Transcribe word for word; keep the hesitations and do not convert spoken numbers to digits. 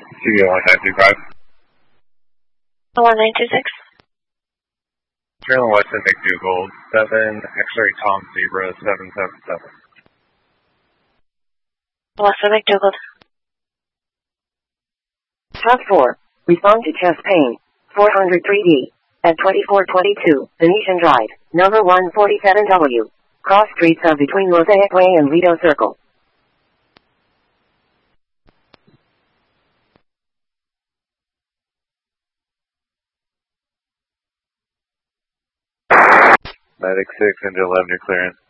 C B one nine two five. one nine two six. Maryland Weston McDougald, seven, X-ray Tom Zebra, seven seven seven. Weston McDougald. Task four, respond to chest pain, four hundred three D, at twenty-four twenty-two, Venetian Drive, number one forty-seven W, cross streets of between Mosaic Way and Lido Circle. Medic six, engine eleven, you're clearing.